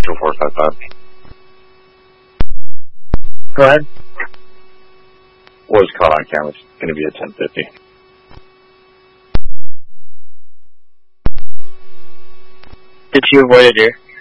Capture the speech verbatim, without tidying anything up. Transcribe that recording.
Metro four five five. Go ahead. Was caught on camera. It's going to be at ten fifty. Did you avoid a deer?